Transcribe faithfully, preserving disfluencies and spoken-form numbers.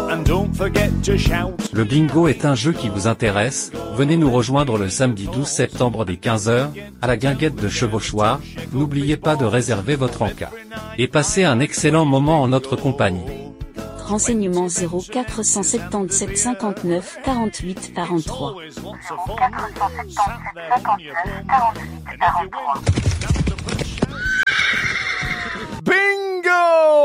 And don't forget to shout. Le bingo est un jeu qui vous intéresse? Venez nous rejoindre le samedi douze septembre dès quinze heures, à la guinguette de Chevauchoir. N'oubliez pas de réserver votre encas. Et passez un excellent moment en notre compagnie. Renseignements zéro quatre cent soixante-dix-sept cinquante-neuf quarante-huit quarante-trois. zéro quatre cent soixante-dix-sept cinquante-neuf quarante-huit quarante-trois. Bingo!